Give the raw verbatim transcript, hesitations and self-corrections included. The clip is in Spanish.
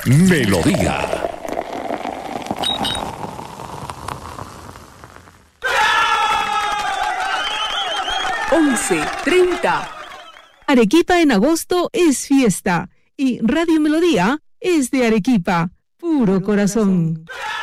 Melodía. once treinta. Arequipa en agosto es fiesta y Radio Melodía es de Arequipa, puro corazón.